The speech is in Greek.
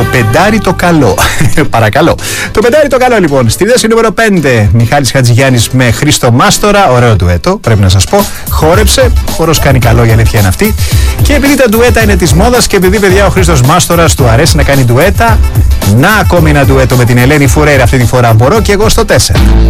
πεντάρι το καλό. Παρακαλώ. Το πεντάρι το καλό λοιπόν. Στη θέση νούμερο 5, Μιχάλης Χατζηγιάννης με Χρήστο Μάστορα. Ωραίο ντουέτο, πρέπει να σας πω. Χόρεψε. Χορός κάνει καλό, η αλήθεια είναι αυτή. Και επειδή τα ντουέτα είναι της μόδας και επειδή, παιδιά, ο Χρήστος Μάστορας του αρέσει να κάνει ντουέτα, να ακόμη ένα ντουέτο με την Ελένη Φουρέιρα αυτή τη φορά. Μπορώ και εγώ στο 4.